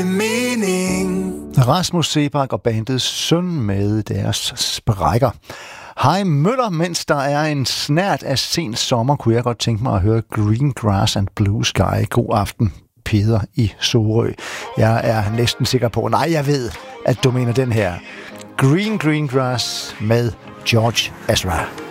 mening. Rasmus Seebach og bandet Søn med deres sprækker. Hej Møller, mens der er en snert af sen sommer, kunne jeg godt tænke mig at høre Green Grass and Blue Sky. God aften, Peder i Sorø. Jeg er næsten sikker på, nej, jeg ved, at du mener den her. Green Grass med George Ezra.